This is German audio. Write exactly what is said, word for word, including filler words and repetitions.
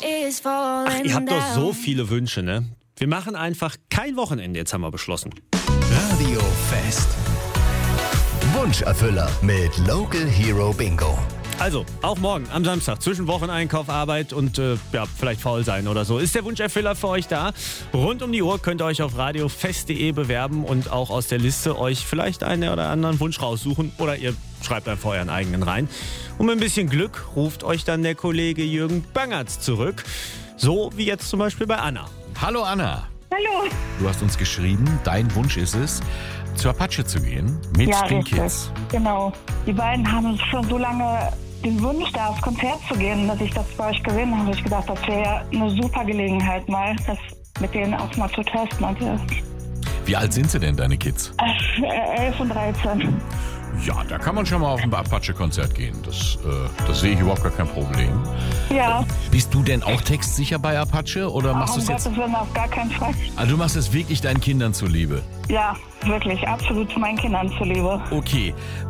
Ach, ihr habt doch so viele Wünsche, ne? Wir machen einfach kein Wochenende, jetzt haben wir beschlossen. Radio Fest. Wunscherfüller mit Local Hero Bingo. Also, auch morgen am Samstag zwischen Wocheneinkauf, Arbeit und äh, ja, vielleicht faul sein oder so. Ist der Wunscherfüller für euch da? Rund um die Uhr könnt ihr euch auf radiofest punkt de bewerben und auch aus der Liste euch vielleicht einen oder anderen Wunsch raussuchen. Oder ihr schreibt einfach euren eigenen rein. Und mit ein bisschen Glück ruft euch dann der Kollege Jürgen Bangertz zurück. So wie jetzt zum Beispiel bei Anna. Hallo Anna. Hallo. Du hast uns geschrieben, dein Wunsch ist es, zur Apache zu gehen mit Ja, den richtig. Kids. Genau. Die beiden haben schon so lange den Wunsch, da aufs Konzert zu gehen, dass ich das bei euch gesehen habe. Ich gedacht, das wäre ja eine super Gelegenheit, mal das mit denen auch mal zu testen. Und, ja. Wie alt sind sie denn, deine Kids? Äh, elf und dreizehn. Ja, da kann man schon mal auf ein Apache-Konzert gehen. Das, äh, das sehe ich überhaupt gar kein Problem. Ja. Bist du denn auch textsicher bei Apache oder machst du Um es jetzt? Gottes Willen, auf gar keinen Fall. Also du machst es wirklich deinen Kindern zuliebe. Ja, wirklich, absolut meinen Kindern zuliebe. Okay.